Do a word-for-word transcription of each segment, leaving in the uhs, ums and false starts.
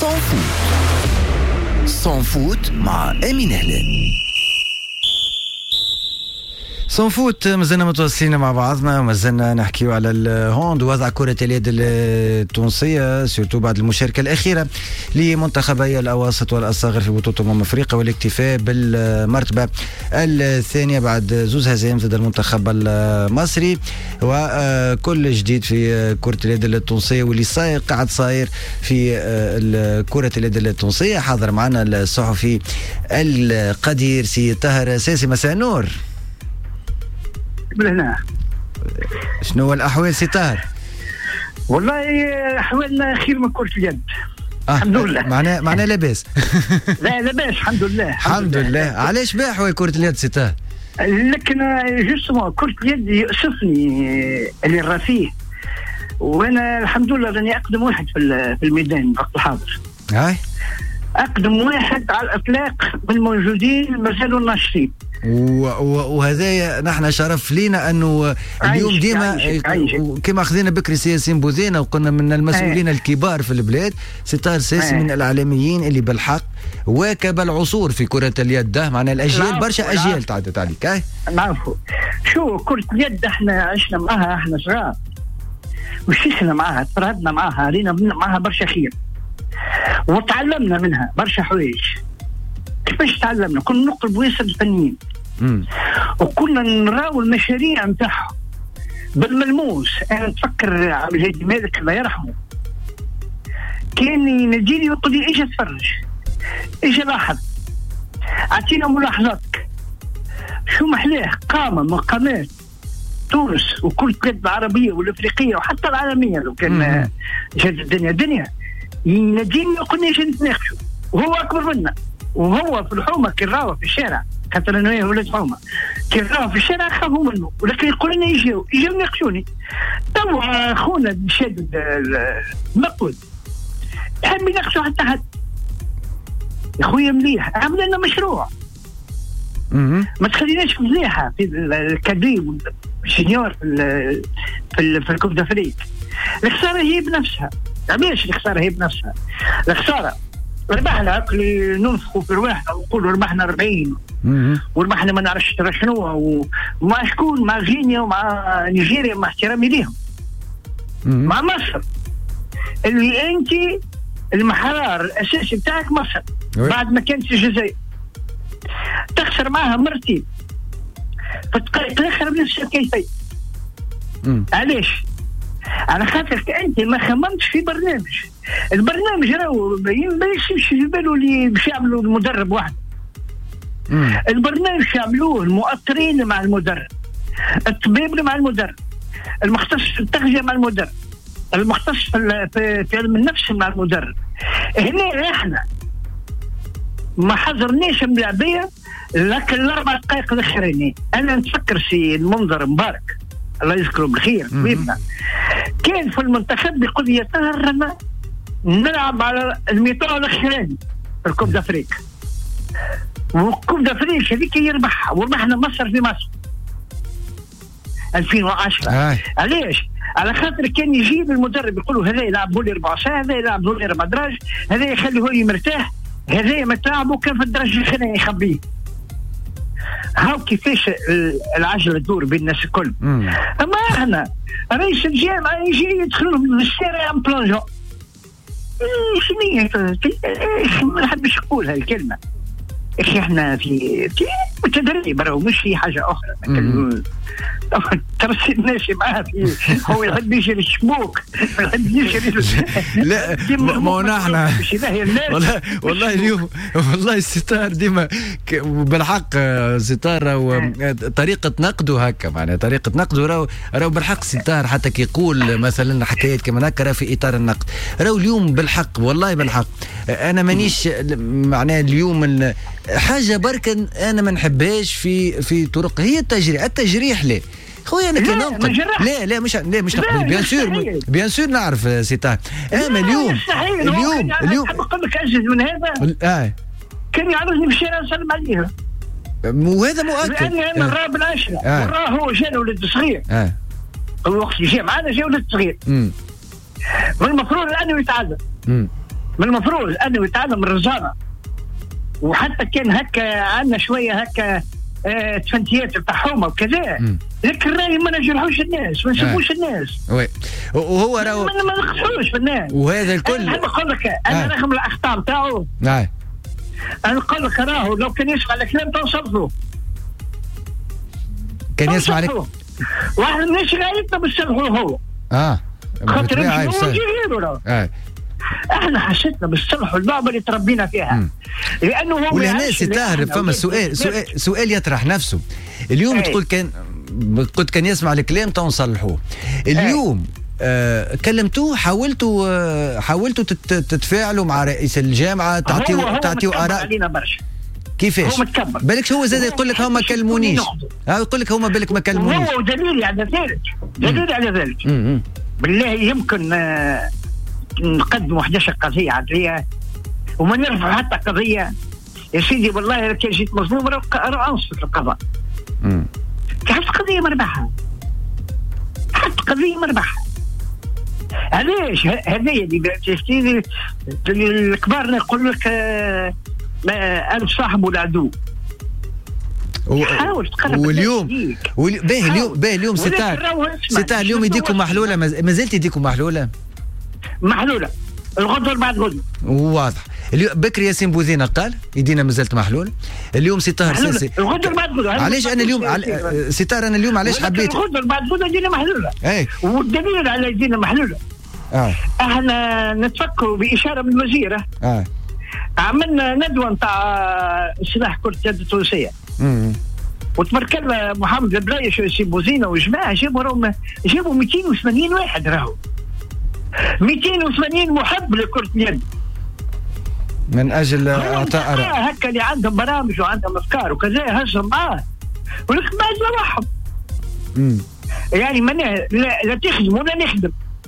سان فوت. سان فوت مع أمين هلال. صنفوت مازلنا متواصلين مع بعضنا، مازلنا نحكيو على الهوند ووضع كرة اليد التونسية سورتو بعد المشاركة الأخيرة لمنتخبي الأواسط والأصاغر في بطولة أمم أفريقيا والاكتفاء بالمرتبة الثانية بعد زوز هزائم ضد المنتخب المصري. وكل جديد في كرة اليد التونسية واللي صاير قاعد صاير في كرة اليد التونسية. حاضر معنا الصحفي القدير سي طاهر ساسي. مساء النور. من هنا شنو الأحوال سي طاهر؟ والله أحوالنا خير من كرة اليد. آه الحمد لله. معناه معناه لاباس. لا لاباس الحمد لله. الحمد لله. علاش باه أحوال كرة اليد سي طاهر؟ لكن جوستومون كرة اليد يؤسفني اللي راه فيه، وأنا الحمد لله راني أقدم واحد في في الميدان الوقت الحاضر. هاي أقدم واحد على الإطلاق من الموجودين مازالوا ناشطين. وهذا نحن شرف لينا انه اليوم ديما كما اخذنا بكري سياسيين بوذينا وقلنا من المسؤولين أيه. الكبار في البلاد سي طاهر ساسي أيه. من الاعلاميين اللي بالحق واكب العصور في كرة اليد. معناها الاجيال برشا اجيال تعدت عليك. اي نعرفوا شو كرة اليد، احنا عشنا معها احنا صغار وشيخنا معها تفردنا معها رينا معها برشا خير وتعلمنا منها برشا حوايج. كيفاش تعلمنا؟ كنا نقرب وياسر الفنيين وكنا نراو المشاريع نتاعهم بالملموس. انا نتفكر عبد الهادي مالك الله يرحمه كان يناديني ويقول لي ايش اتفرج ايش لاحظ اعطينا ملاحظاتك. شو محلاه قامه من قامات تونس وكل البلاد العربيه والافريقيه وحتى العالميه لو كان جات الدنيا دنيا يناديني ويقول لي ايش نتناقشوا وهو اكبر منا. وهو في الحومه كي راهو في الشارع خاطر انا ولاد حومه كي راهو في الشارع خافوا منه، ولكن يقول لنا يجيو يجيو يناقشوني. توا خونا شاد المقود يحب يناقشوا حتى حد. يا خويا مليح عمل لنا مشروع ما تخليناش مليحه في الكادري السينيور في ال في ال في الكوب دافريك. الخساره هي بنفسها. علاش الخساره هي بنفسها؟ الخساره ربحنا اللي ننفخوا في رواحنا ونقولوا ربحنا أربعين وربحنا ما نعرفش ترى شنو ومع شكون مع غينيا ومع نيجيريا مع احترامي ليهم مع مصر اللي انت المحرار الاساسي بتاعك مصر بعد ما كانت الجزائر تخسر معها مرتين فتتاخر بنفس الكيفيه. علاش؟ على خاطرك انت ما خممتش في برنامج. البرنامج راهو ما يمشيش في باله اللي باش يعملوا المدرب واحد. البرنامج يعملوه المؤطرين مع المدرب، الطبيب مع المدرب، المختص في التغذيه مع المدرب، المختص في في علم النفس مع المدرب. هنا احنا ما حضرناش ملاعبيه لكن الاربع دقائق الاخرانيين. انا نتفكر سي المنظر مبارك الله يذكره بالخير حبيبنا كان في المنتخب يقول لي يا طاهر نلعب على الميطاء الاخراني في الكوب دافريك، والكوب دافريك هذيك يربحها وربحنا مصر في مصر ألفين وعشرة. آه. علاش؟ على خاطر كان يجيب المدرب يقولوا هذا يلعب بولي ربع ساعه، هذا يلعب بولي ربع دراج، هذا يخليه هو مرتاح، هذا ما تلعبوا كان في الدرج الخلاني يخبيه. هاو كيفاش العجله تدور بين الناس الكل. اما احنا رئيس الجامعه يجي يدخل لهم للشارع ام بلونجون. شنو هي؟ ما نحبش نقول هالكلمه. اخي احنا في في تدريب راهو مش في حاجه اخرى. لكن ترسل ماشي معاه في هو يحب يشري الشبوك يحب يشري لا ما نحن والله والله اليوم والله الستار ديما بالحق ستار وطريقه نقده هكا معناها طريقه نقده راهو راهو بالحق ستار حتى كي يقول مثلا حكايات كما هكا في اطار النقد راهو اليوم بالحق والله بالحق انا مانيش معناها اليوم حاجه بركن انا ما نحبهاش في في طرق هي التجريح التجريح ليه خويا انا كي ننقد لا لا مش لا مش نقد بيان سور بيان سور نعرف سيتا اما اليوم اليوم اليوم نقول لك انجز من هذا اه كان يعرضني في الشارع نسلم عليه وهذا مؤكد لاني انا نراه بالعشره وراه هو جا ولد صغير اه الوقت جا معنا جا ولد صغير والمفروض انه يتعلم من المفروض انه يتعلم الرزانه، وحتى كان هكا عندنا شويه هكا آه تفنتيات بتاع حومه وكذا، لكن راهي ما نجرحوش الناس، ما نسبوش آه. الناس. وي وهو راهو ما نقصوش في الناس. وهذا الكل انا نحب نقول لك انا آه. رغم الاخطاء نتاعو آه. انا نقول لك راهو لو كان يسمع الكلام توصفه كان يسمع لك واحد الناس غايبنا بنسمحوا هو اه خاطر هو اه احنا حسيتنا بالصلح واللعبه اللي تربينا فيها. مم. لانه هو ولهنا سي طاهر فما سؤال سؤال سؤال يطرح نفسه اليوم. أي. تقول كان قلت كان يسمع الكلام تو نصلحوه اليوم. آه كلمتوه حاولتوا آه حاولتوا تتفاعلوا مع رئيس الجامعه تعطيوا تعطيوا اراء علينا برشا كيفاش؟ هو متكبر بالك هو زاد يقول لك هم ما كلمونيش، يقول لك هما بالك ما كلمونيش. هو دليل على ذلك دليل على ذلك بالله يمكن آه نقدموا إحدى عشرة قضيه عاديه وما نرفع حتى قضيه يا سيدي. والله كان جيت مظلوم راه انصف القضاء. امم حتى قضيه مربحه حتى قضيه مربحه. علاش هذايا اللي الكبار يقول لك ألف صاحب والعدو. حاول تقرب واليوم باهي اليوم باهي اليوم ستار ستار اليوم يديكم محلوله ما زلت يديكم محلوله محلوله الغدوه بعد غدوه واضح. اليوم بكري ياسين بوذينه قال يدينا ما زلت محلول. اليوم سي طاهر ساسي الغدوه بعد غدوه. علاش انا اليوم سي طاهر انا اليوم علاش حبيت الغدوه بعد غدوه يدينا محلوله. اي والدليل على يدينا محلوله اه احنا نتفكروا باشاره من الوزيره اه عملنا ندوه نتاع سلاح كره اليد التونسيه. امم وتبارك الله محمد البلايش وسي بوزينه وجماعه جابوا راهم جابوا مئتين وثمانين واحد راهو مئتين وثمانين محب لكرة اليد من اجل اعطاء اراء هكا اللي عندهم برامج وعندهم افكار وكذا هزهم معاه ولكن بعد لوحهم. يعني معناها لا, لا تخدم ولا نخدم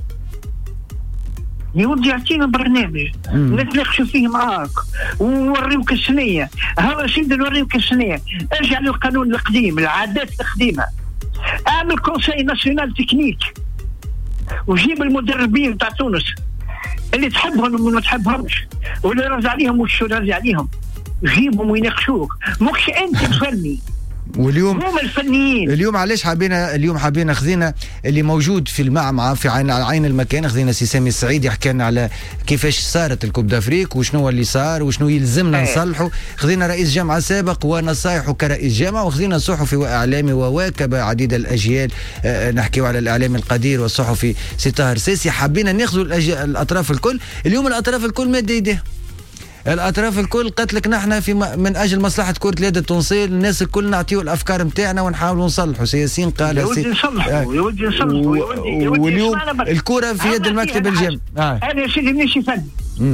يودي يعطينا برنامج نتناقشوا فيه معاك ونوريوك السنيه. ها سيدي نوريوك السنيه. ارجع للقانون القديم العادات القديمه. اعمل كونساي ناسيونال تكنيك وجيب المدربين تاع تونس اللي تحبهم وما تحبهمش واللي راضي عليهم وش راضي عليهم جيبهم ويناقشوك ماكش انت تفني. واليوم هم الفنيين. اليوم علاش حابين اليوم حابين خذينا اللي موجود في المعمعة في عين عين المكان. خذينا سي سامي السعيد يحكي لنا على كيفاش صارت الكوب دافريك وشنو اللي صار وشنو يلزمنا نصلحوا. خذينا رئيس جامعة سابق ونصايحه كرئيس جامعة وخذينا صحفي واعلامي وواكب عديد الاجيال. أه نحكيو على الاعلامي القدير والصحفي سي طاهر ساسي. حابين ناخذوا الاطراف الكل. اليوم الاطراف الكل مادة يديه الاطراف الكل قالت لك نحن في من اجل مصلحه كره اليد التونسيه الناس الكل نعطيو الافكار نتاعنا ونحاولوا نصلحوا. سياسيين قال يا ودي نصلحوا يا ودي نصلحوا يا ودي. واليوم الكره في يد المكتب الجامعي. آه. انا يا سيدي ماشي فني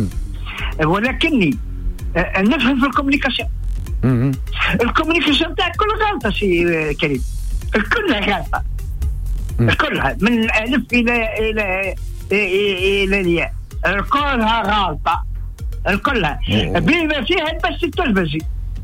ولكني نفهم في الكوميونيكاسيون. الكوميونيكاسيون تاعك كل غلطه سي كريم الكلها غلطه الكلها من الالف الى الى الى الياء كلها غلطه الكلها بما فيها البث التلفزي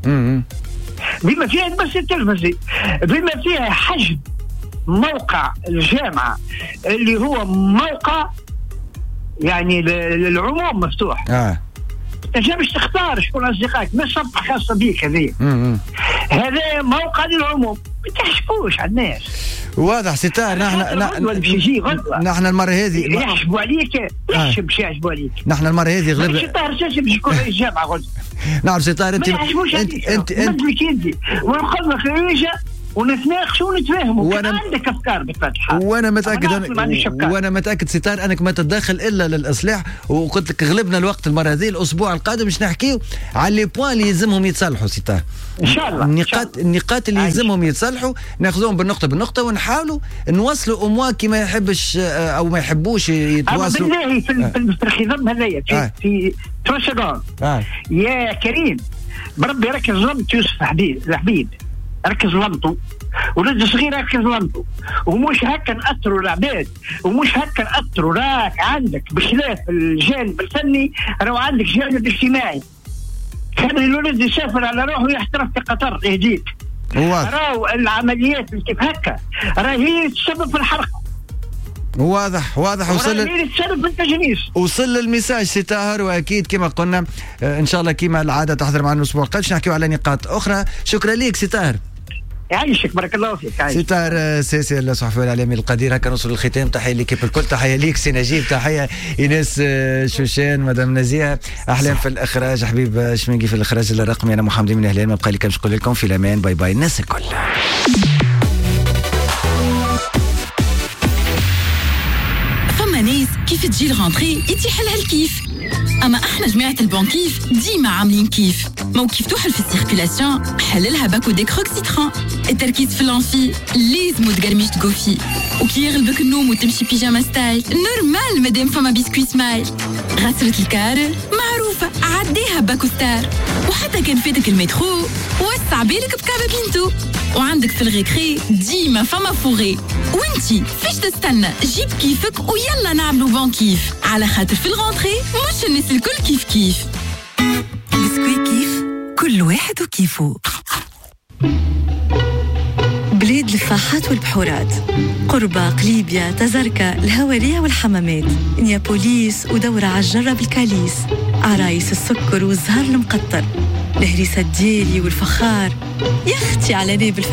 بما فيها البث التلفزي بما فيها حجم موقع الجامعة اللي هو موقع يعني للعموم مفتوح. اه انت باش تختار شكون اصدقائك مش صفحة خاصة بيك. هذه هذا موقع للعموم ما تحشبوش على الناس. واضح سي طاهر. نحن نحن المره هذه يحسبوا عليك يحسب باش يحسبوا عليك. نحن المره هذه غلبنا سي طاهر ساسي باش يكون رئيس جامعه غد. نعم سي طاهر انت انت انت انت ونقول لك ريجه ونتناقشوا ونتفاهموا. وانا عندك افكار بطبيعه الحال وانا متاكد أنا وانا متاكد سي طاهر انك ما تتدخل الا للاصلاح. وقلت لك غلبنا الوقت المره هذه. الاسبوع القادم باش نحكيو على لي بوين اللي يلزمهم يتصلحوا سي طاهر. ان شاء الله النقاط النقاط اللي يلزمهم يتصلحوا ناخذوهم بالنقطه بالنقطه ونحاولوا نوصلوا اموا كي ما يحبش او ما يحبوش يتواصلوا. بالله في الخضم هذايا في في ثلاث سكوند يا كريم بربي ركز لمط يوسف حبيب الحبيب ركز لمطه ولد صغير ركز لمطه ومش هكا نأثروا العباد ومش هكا نأثروا. راك عندك بخلاف الجانب الفني راهو عندك جانب اجتماعي. خلي الولد يسافر على روحه ويحترف في قطر يهديك. راهو العمليات اللي كيف هكا راهي تسبب في الحرق. واضح واضح. وصل وصل الميساج سي طاهر، واكيد كما قلنا ان شاء الله كما العاده تحضر معنا الاسبوع القادم نحكيو على نقاط اخرى. شكرا لك سي طاهر. يعيشك بارك الله فيك. سي طاهر سيسي الصحفي والاعلامي القدير. هكا نوصل للختام. تحيه ليكيب الكل، تحيه ليك سي نجيب، تحيه ايناس شوشان، مدام نزيه، احلام في الاخراج، حبيب شميقي في الاخراج الرقمي، انا محمد من اهلين. ما بقى لي كان نقول لكم في الامان، باي باي الناس الكل. فما ناس كيف تجي الغونتري يتيح لها الكيف، اما احنا جماعه البنكيف ديما عاملين كيف. مو كيف توحل في السيركيلاسيون حللها باكو دي كروك سيترون. التركيز في الانفي لازم تقرميش تقوفي، وكي يغلبك النوم وتمشي بيجاما ستايل نورمال مادام فما بسكوي سمايل. غسلة الكارل معروفه عديها باكو ستار، وحتى كان فاتك المترو وسع بالك بكابا بينتو. وعندك في الغيكري ديما فما فوغي، وانتي فيش تستنى جيب كيفك ويلا نعملو بانكيف، على خاطر في الغونتري مش الناس الكل كيف كيف. بسكوي كيف كل واحد وكيفه. بلاد الفاحات والبحورات، قربة، قليبيا، تزركة، الهوارية والحمامات، نيابوليس ودورة عالجرة بالكاليس، عرايس السكر والزهر المقطر، الهريسة الديالي والفخار. يا اختي على ناب